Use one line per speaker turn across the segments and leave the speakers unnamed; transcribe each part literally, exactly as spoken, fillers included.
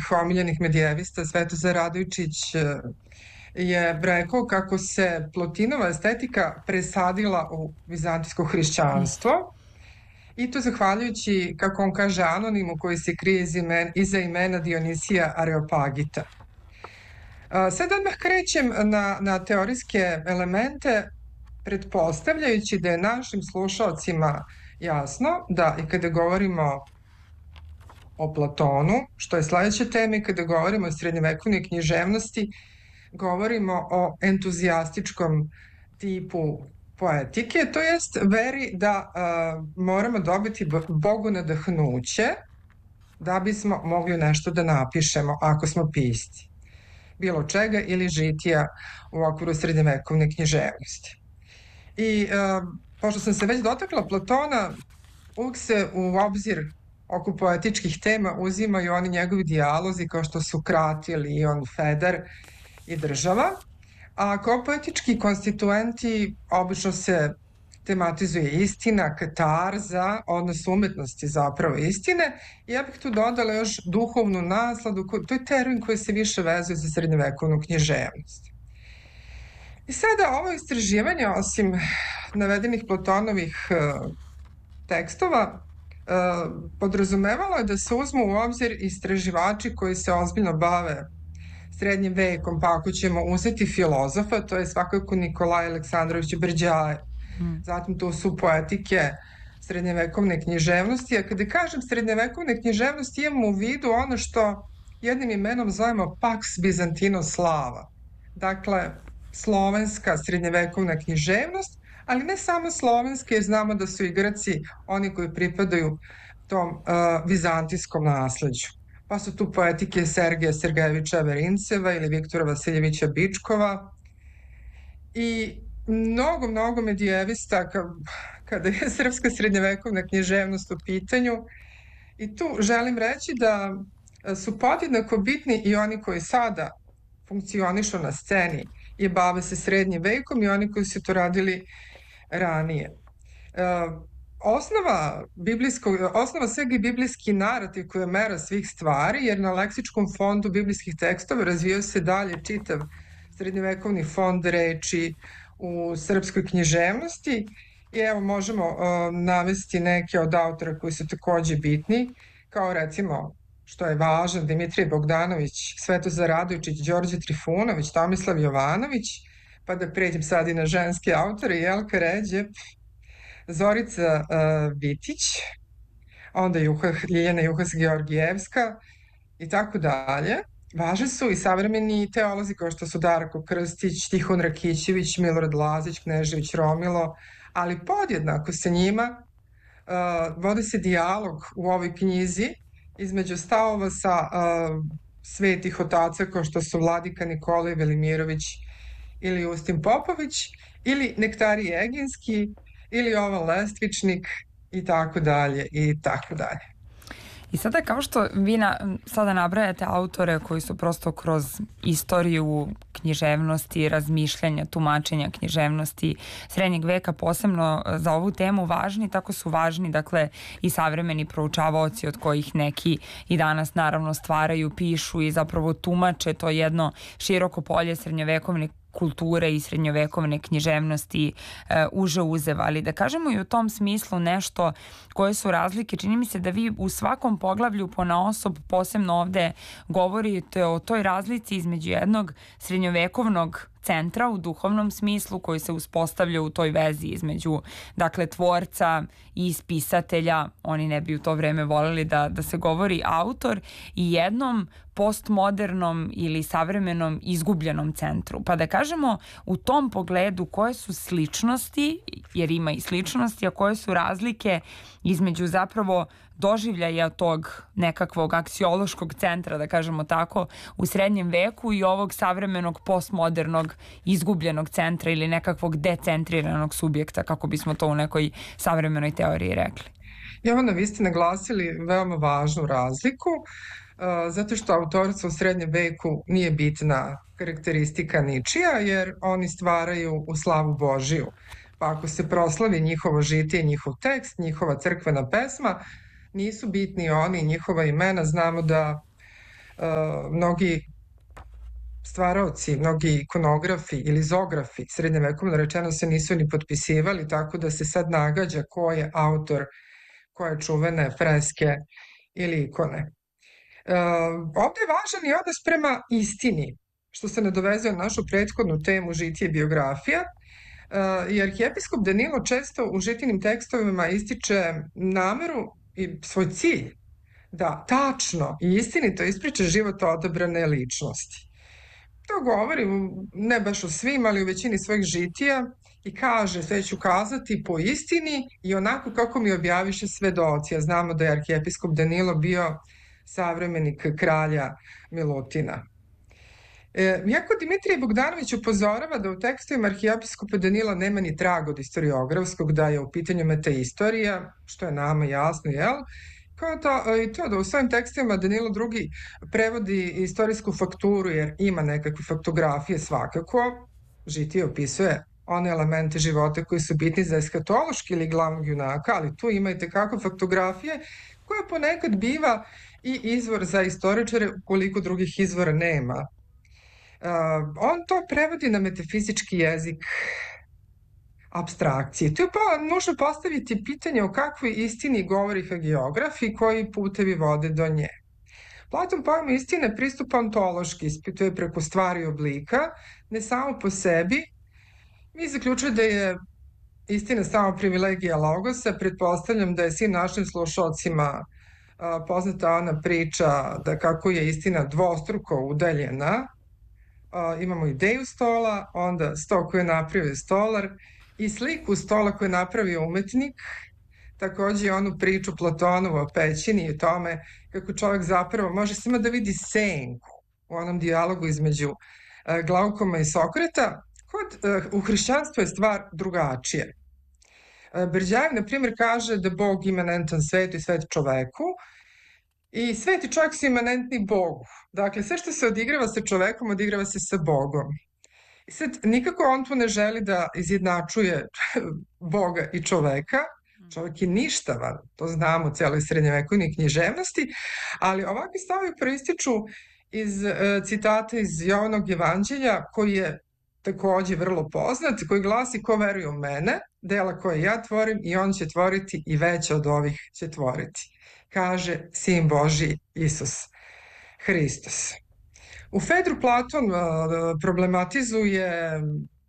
mojih omiljenih medijevista, Svetozar Radojčić, je rekao kako se Plotinova estetika presadila u vizantijsko hrišćanstvo i to zahvaljujući, kako on kaže, anonimu koji se krije iz imen, iza imena Dionisija Areopagita. Sad odmah krećem na, na teorijske elemente, pretpostavljajući da je našim slušalcima jasno da i kada govorimo o Platonu, što je sledeća tema, i kada govorimo o srednjevekovnoj književnosti, govorimo o entuzijastičkom tipu poetike, to jest veri da a, moramo dobiti Bogu nadahnuće da bismo mogli nešto da napišemo ako smo pisci bilo čega ili žitija u okviru srednjevekovne književnosti. I a, pošto sam se već dotakla Platona, uvijek se u obzir oko poetičkih tema uzimaju oni njegovi dijalozi kao što su Krat, Lion, Feder i Država, a kao poetički konstituenti obično se tematizuje istina, katarza, odnos umetnosti zapravo istine. I ja bih tu dodala još duhovnu nasladu, to je termin koji se više vezuje za srednjevekovnu književnost. I sada ovo istraživanje, osim navedenih Platonovih uh, tekstova, uh, podrazumevalo je da se uzmu u obzir istraživači koji se ozbiljno bave srednjim vekom, pa ako ćemo uzeti filozofa, to je svakako Nikolaj Aleksandrović Brđaje. Mm. Zatim tu su poetike srednjevekovne književnosti, a kada kažem srednjevekovne književnosti imamo u vidu ono što jednim imenom zovemo Pax Byzantinoslava. Dakle, slovenska srednjevekovna književnost, ali ne samo slovenska, jer znamo da su i Grci oni koji pripadaju tom uh, vizantijskom nasleđu. Pa su tu poetike Sergeja Sergejevića Verinceva ili Viktora Vasiljevića Bičkova i mnogo, mnogo medijevista kada je srpska srednjevekovna književnost u pitanju. I tu želim reći da su podjednako bitni i oni koji sada funkcionišu na sceni i bave se srednjim vekom i oni koji su to radili ranije. Osnova, osnova svega je biblijski narativ koji je mera svih stvari, jer na leksičkom fondu biblijskih tekstova razvijao se dalje čitav srednjevekovni fond reči u srpskoj književnosti. I evo možemo uh, navesti neke od autora koji su takođe bitni, kao recimo, što je važno, Dimitrij Bogdanović, Svetozar Radojčić, Đorđe Trifunović, Tomislav Jovanović, pa da pređem sad i na ženske autore, Jelka Ređep, Zorica uh, Vitić, onda Juha, Ljiljana Juhas-Georgijevska i tako dalje. Važni su i savremeni teolozi kao što su Darko Krstić, Tihon Rakićević, Milorad Lazić, Knežević Romilo, ali podjednako sa njima uh, vode se dijalog u ovoj knjizi između stavova sa uh, svetih otaca kao što su Vladika Nikolaj Velimirović ili Justin Popović ili Nektarije Eginski ili Jovan Lestvičnik i tako dalje i tako dalje.
I sada kao što vi na, sada nabrajate autore koji su prosto kroz istoriju književnosti, razmišljanja, tumačenja književnosti srednjeg veka posebno za ovu temu važni, tako su važni dakle i savremeni proučavaoci od kojih neki i danas naravno stvaraju, pišu i zapravo tumače to jedno široko polje srednjovekovne kulture i srednjovekovne književnosti e, uže uzevali. Da kažemo i u tom smislu nešto koje su razlike. Čini mi se da vi u svakom poglavlju ponaosob posebno ovde govorite o toj razlici između jednog srednjovekovnog centra u duhovnom smislu koji se uspostavlja u toj vezi između dakle tvorca i spisatelja, oni ne bi u to vreme voleli da, da se govori autor, i jednom postmodernom ili savremenom izgubljenom centru. Pa da kažemo u tom pogledu koje su sličnosti, jer ima i sličnosti, a koje su razlike između zapravo doživljaja tog nekakvog aksiološkog centra, da kažemo tako, u srednjem veku i ovog savremenog postmodernog izgubljenog centra ili nekakvog decentriranog subjekta, kako bismo to u nekoj savremenoj teoriji rekli.
Jovana, vi ste naglasili veoma važnu razliku, uh, zato što autorstvo u srednjem veku nije bitna karakteristika ničija, jer oni stvaraju u slavu Božiju. Pa ako se proslavi njihovo žitije, njihov tekst, njihova crkvena pesma, nisu bitni oni, njihova imena. Znamo da mnogi stvaraoci, mnogi ikonografi ili zografi, srednjevekovno rečeno, se nisu ni potpisivali, tako da se sad nagađa ko je autor koje čuvene freske ili ikone. Ovde je važan i odnos prema istini, što se nadovezuje na našu prethodnu temu žitije i biografija, i arhijepiskop Danilo često u žitinim tekstovima ističe nameru i svoj cilj da tačno i istinito ispriča život odabrane ličnosti. To govori, ne baš o svim, ali u većini svojih žitija, i kaže, sve ću kazati po istini i onako kako mi objaviše svedoci. A znamo da je arhijepiskop Danilo bio savremenik kralja Milutina. Iako Dimitrije Bogdanović upozorava da u tekstovima arhijepiskopa Danila nema ni traga od istoriografskog, da je u pitanju metaistorija, što je nama jasno, jel? Kao to, i to da u svojim tekstovima Danilo drugi prevodi istorijsku fakturu, jer ima nekakve faktografije svakako, žitije opisuje one elemente života koji su bitni za eskatološki ili glavnog junaka, ali tu ima i tekako faktografije koja ponekad biva i izvor za istoričare ukoliko drugih izvora nema. On to prevodi na metafizički jezik apstrakcije. Tu je nužno postaviti pitanje o kakvoj istini govori hagiograf i koji putevi vode do nje. Platon pojmu istine pristupa ontološki, ispituje preko stvari i oblika, ne samo po sebi. Mi zaključuje da je istina samo privilegija logosa. Pretpostavljam da je svim našim slušalcima poznata ona priča da kako je istina dvostruko udaljena. Imamo ideju stola, onda sto koju je napravio stolar i sliku stola koju je napravio umetnik, takođe i onu priču Platonovu o pećini i o tome kako čovek zapravo može samo da vidi senku u onom dijalogu između Glaukoma i Sokrata. Kod, u hrišćanstvu je stvar drugačija. Berđajev, na primjer, kaže da Bog imanentan svetu i svet čoveku, i svet i čovjek su imanentni Bogu. Dakle, sve što se odigrava sa čovekom, odigrava se sa Bogom. I sad, nikako on tu ne želi da izjednačuje Boga i čoveka. Čovek je ništavan, to znamo u celoj srednjevekovnoj književnosti, ali ovakvi stavovi proističu iz uh, citata iz Jovanog evanđelja, koji je takođe vrlo poznat, koji glasi: ko veruje u mene, dela koje ja tvorim, i on će tvoriti i veće od ovih će tvoriti, kaže Sin Božji Isus Hristos. U Fedru Platon uh, problematizuje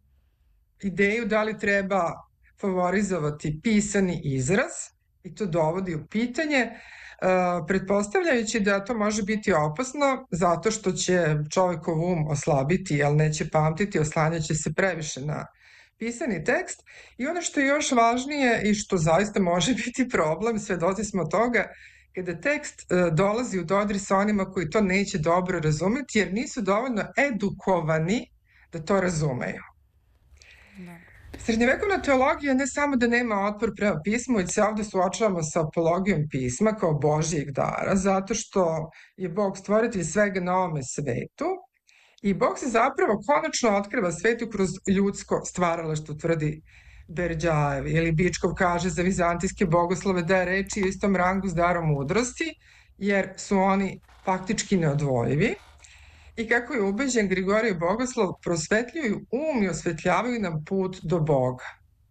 ideju da li treba favorizovati pisani izraz, i to dovodi u pitanje, uh, pretpostavljajući da to može biti opasno zato što će čovekov um oslabiti, jer neće pamtiti, oslanjaće se previše na pisani tekst. I ono što je još važnije i što zaista može biti problem, svedoci smo toga, kada tekst uh, dolazi u dodir sa onima koji to neće dobro razumeti, jer nisu dovoljno edukovani da to razumeju. Da. Srednjevekovna teologija ne samo da nema otpor prema pismu, već se ovde suočavamo sa apologijom pisma kao Božijeg dara, zato što je Bog stvoritelj svega na ovome svetu i Bog se zapravo konačno otkriva svetu kroz ljudsko stvaralaštvo, tvrdi Berđajev, ili Bičkov kaže za vizantijske bogoslove da je reči u istom rangu s darom mudrosti, jer su oni faktički neodvojivi. I kako je ubeđen Grigorije Bogoslov, prosvetljuju um i osvetljavaju nam put do Boga.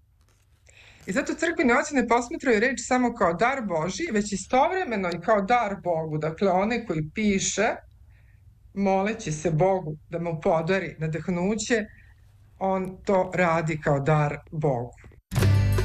I zato crkveni oci ne posmatraju reč samo kao dar Božji, već istovremeno i kao dar Bogu. Dakle, onaj koji piše, moleći se Bogu da mu podari nadahnuće, on to radi kao dar Bogu.